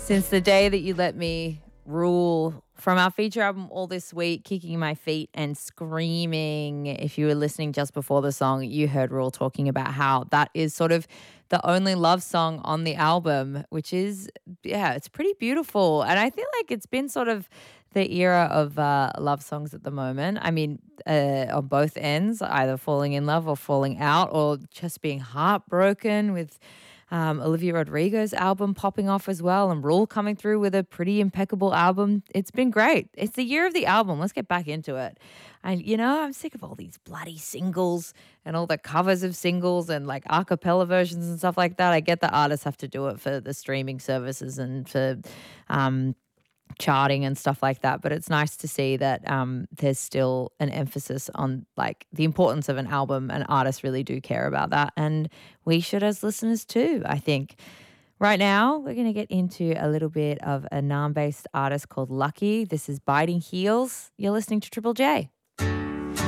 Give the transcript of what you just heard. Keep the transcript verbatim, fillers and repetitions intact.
Since the day that you let me rule from our feature album All This Week, Kicking My Feet and Screaming. If you were listening just before the song, you heard Rule talking about how that is sort of the only love song on the album, which is, yeah, it's pretty beautiful. And I feel like it's been sort of the era of uh, love songs at the moment. I mean, uh, on both ends, either falling in love or falling out or just being heartbroken with um, Olivia Rodrigo's album popping off as well and Rule coming through with a pretty impeccable album. It's been great. It's the year of the album. Let's get back into it. And, you know, I'm sick of all these bloody singles and all the covers of singles and like a cappella versions and stuff like that. I get the artists have to do it for the streaming services and for um, charting and stuff like that. But it's nice to see that um, there's still an emphasis on like the importance of an album, and artists really do care about that. And we should as listeners too, I think. Right now, we're going to get into a little bit of a Naarm-based artist called Lucky. This is Biting Heels. You're listening to Triple J.